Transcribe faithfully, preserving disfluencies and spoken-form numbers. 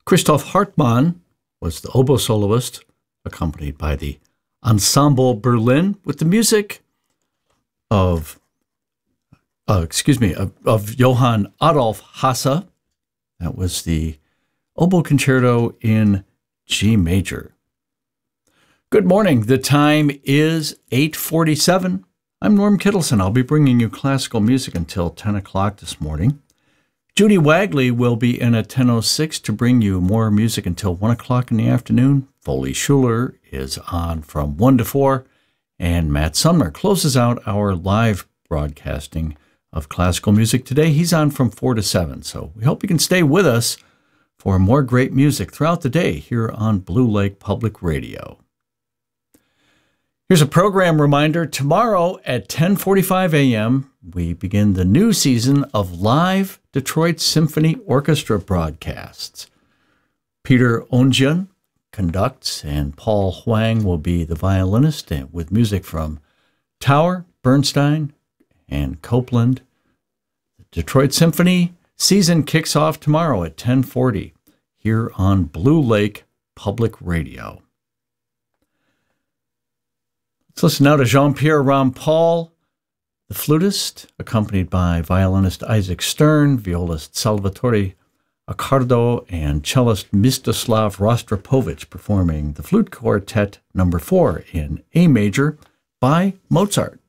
Christoph Hartmann was the oboe soloist, accompanied by the Ensemble Berlin with the music of, uh, excuse me, of, of Johann Adolf Hasse. That was the oboe concerto in G major. Good morning. The time is eight forty-seven. I'm Norm Kittleson. I'll be bringing you classical music until ten o'clock this morning. Judy Wagley will be in at ten oh six to bring you more music until one o'clock in the afternoon. Foley Schuler is on from one to four, and Matt Sumner closes out our live broadcasting of classical music today. He's on from four to seven, so we hope you can stay with us for more great music throughout the day here on Blue Lake Public Radio. Here's a program reminder. Tomorrow at ten forty-five a.m., we begin the new season of live Detroit Symphony Orchestra broadcasts. Peter Onjian conducts, and Paul Huang will be the violinist, and with music from Tower, Bernstein, and Copeland. The Detroit Symphony season kicks off tomorrow at ten forty here on Blue Lake Public Radio. Let's listen now to Jean-Pierre Rampal, the flutist, accompanied by violinist Isaac Stern, violist Salvatore Accardo, and cellist Mstislav Rostropovich performing the Flute Quartet number four in A major by Mozart.